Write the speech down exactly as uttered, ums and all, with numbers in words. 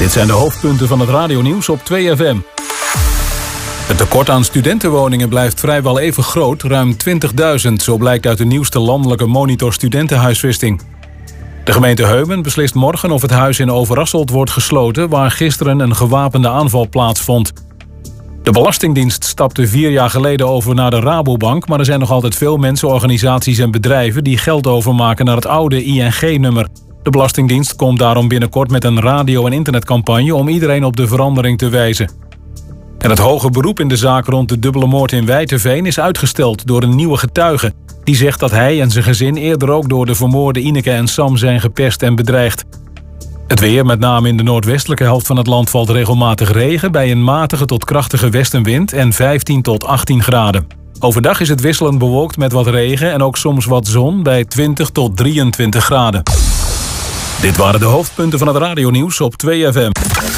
Dit zijn de hoofdpunten van het radionieuws op twee F M. Het tekort aan studentenwoningen blijft vrijwel even groot, ruim twintigduizend. Zo blijkt uit de nieuwste landelijke monitor studentenhuisvesting. De gemeente Heumen beslist morgen of het huis in Overasselt wordt gesloten, waar gisteren een gewapende aanval plaatsvond. De Belastingdienst stapte vier jaar geleden over naar de Rabobank, maar er zijn nog altijd veel mensen, organisaties en bedrijven die geld overmaken naar het oude I N G-nummer. De Belastingdienst komt daarom binnenkort met een radio- en internetcampagne om iedereen op de verandering te wijzen. En het hoge beroep in de zaak rond de dubbele moord in Wijteveen is uitgesteld door een nieuwe getuige. Die zegt dat hij en zijn gezin eerder ook door de vermoorde Ineke en Sam zijn gepest en bedreigd. Het weer, met name in de noordwestelijke helft van het land, valt regelmatig regen bij een matige tot krachtige westenwind en vijftien tot achttien graden. Overdag is het wisselend bewolkt met wat regen en ook soms wat zon bij twintig tot drieëntwintig graden. Dit waren de hoofdpunten van het radionieuws op twee F M.